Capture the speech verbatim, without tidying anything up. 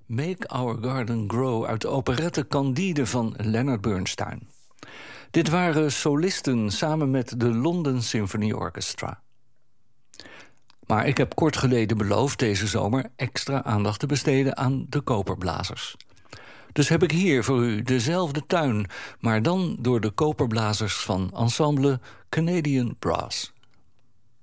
Make Our Garden Grow uit de operette Candide van Leonard Bernstein. Dit waren solisten samen met de London Symphony Orchestra. Maar ik heb kort geleden beloofd deze zomer extra aandacht te besteden aan de koperblazers. Dus heb ik hier voor u dezelfde tuin, maar dan door de koperblazers van ensemble Canadian Brass.